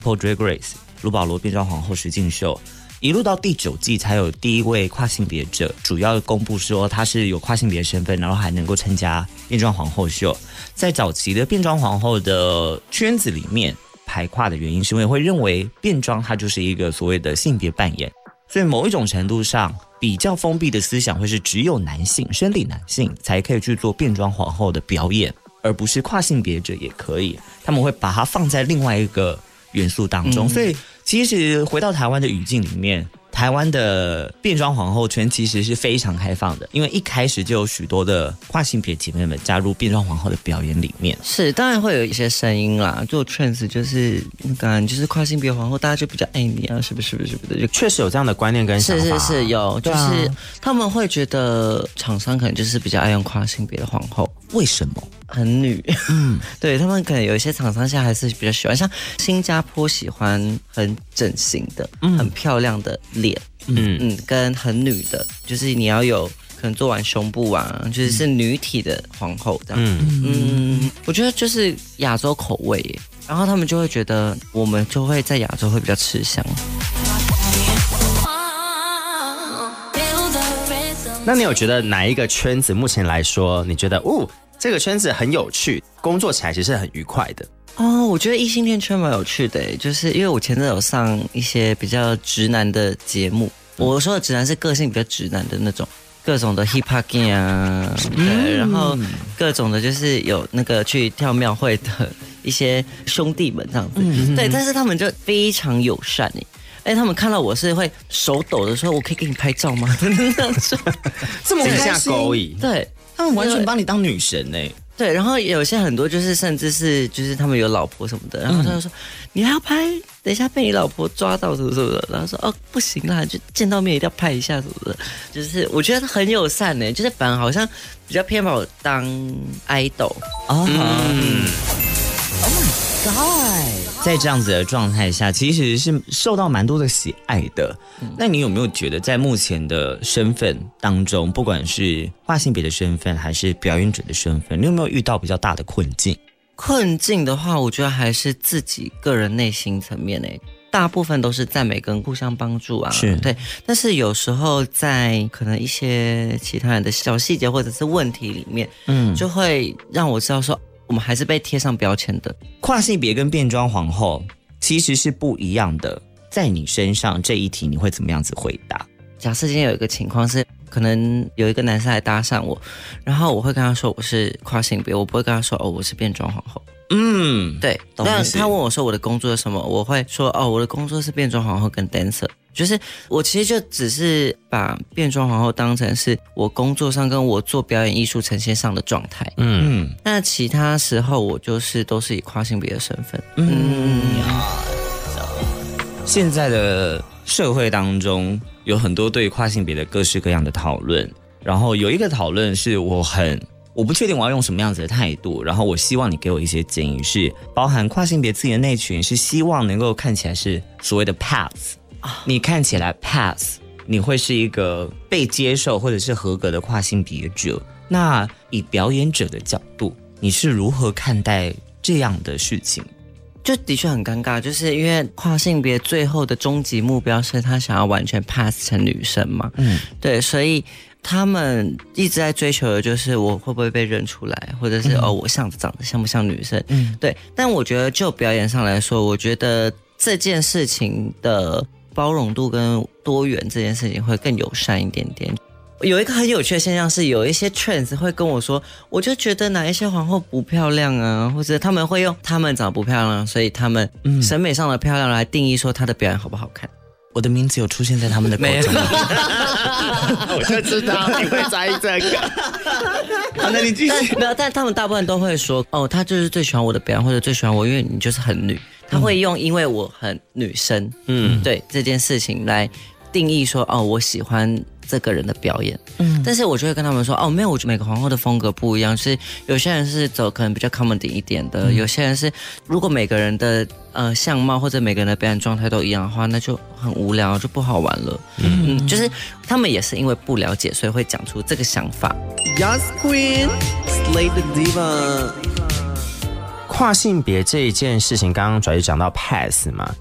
RuPaul Drag Race 卢保罗变装皇后实境秀，一路到第9季才有第一位跨性别者主要公布说他是有跨性别身份，然后还能够参加变装皇后秀。在早期的变装皇后的圈子里面排跨的原因是因为会认为变装它就是一个所谓的性别扮演，所以某一种程度上比较封闭的思想会是只有男性生理男性才可以去做变装皇后的表演，而不是跨性别者也可以，他们会把它放在另外一个元素当中。所以其实回到台湾的语境里面，台湾的变装皇后圈其实是非常开放的，因为一开始就有许多的跨性别姐妹们加入变装皇后的表演里面。 是，当然会有一些声音啦，做 trans 就是当然就是跨性别皇后，大家就比较爱你啊，是不是？就确实有这样的观念跟想法。 是有，就是他们会觉得厂商可能就是比较爱用跨性别的皇后。 为什么？ 很女，对，他们可能有一些厂商现在还是比较喜欢，像新加坡喜欢很整形的，很漂亮的脸，跟很女的，就是你要有可能做完胸部啊，就是女体的皇后这样。我觉得就是亚洲口味耶，然后他们就会觉得我们就会在亚洲会比较吃香。 那你有觉得哪一个圈子目前来说，你觉得这个圈子很有趣，工作起来其实很愉快的？ 我觉得异性恋圈蛮有趣的，就是因为我前阵有上一些比较直男的节目，我说的直男是个性比较直男的那种，各种的 hip hop game 啊，对，然后各种的就是有那个去跳庙会的一些兄弟们这样子，对，但是他们就非常友善他们看到我是会手抖的说，我可以给你拍照吗？ 这么下勾引， 对， 他们完全把你当女神对，然后有些很多就是甚至是就是他们有老婆什么的，然后他就说你还要拍，等一下被你老婆抓到什么什么的，然后说不行啦，就见到面一定要拍一下什么的，就是我觉得很友善就是反而好像比较偏把我当 idol。 Oh my god！ 在这样子的状态下，其实是受到蛮多的喜爱的。那你有没有觉得，在目前的身份当中，不管是跨性别的身份，还是表演者的身份，你有没有遇到比较大的困境？ 困境的话，我觉得还是自己个人内心层面大部分都是赞美跟互相帮助啊， 是对。但是有时候在可能一些其他人的小细节或者是问题里面，就会让我知道说，我们还是被贴上标签的。 跨性别跟变装皇后其实是不一样的，在你身上这一题你会怎么样子回答？ 假设今天有一个情况是，可能有一个男生来搭讪我，然后我会跟他说我是跨性别，我不会跟他说我是变装皇后。对。但他问我说我的工作是什么，我会说我的工作是变装皇后跟 dancer。就是我其实就只是把变装皇后当成是我工作上跟我做表演艺术呈现上的状态。那其他时候我就是都是以跨性别的身份。 现在的社会当中有很多对跨性别的各式各样的讨论，然后有一个讨论是我不确定我要用什么样子的态度，然后我希望你给我一些建议，是包含跨性别自己的那群是希望能够看起来是所谓的 pass，你看起来 pass， 你会是一个被接受或者是合格的跨性别者。那以表演者的角度，你是如何看待这样的事情？ 就的确很尴尬，就是因为跨性别最后的终极目标是他想要完全 pass 成女生嘛，对，所以他们一直在追求的就是我会不会被认出来，或者是我长得像不像女生，对。但我觉得就表演上来说，我觉得这件事情的包容度跟多元这件事情会更友善一点点。有一个很有趣的现象是，有一些 trans 会跟我说，我就觉得哪一些皇后不漂亮啊，或者他们会用他们长得不漂亮，所以他们审美上的漂亮来定义说她的表演好不好看。 我的名字有出现在他们的口中吗？ 我就知道你会在意这个。 好，那你继续。 没有，但他们大部分都会说，他就是最喜欢我的表演，或者最喜欢我，因为你就是很女。他会用因为我很女生，对这件事情来定义说，我喜欢这个人的表演。但是我就会跟他们说，没有，我觉得每个皇后的风格不一样，是有些人是走可能比较 comedy 一点的，有些人是如果每个人的相貌或者每个人的表演状态都一样的话，那就很无聊，就不好玩了。就是他们也是因为不了解，所以会讲出这个想法。 Yes Queen, Slay the Diva。 跨性别这一件事情，刚刚拽就讲到 pass 嘛，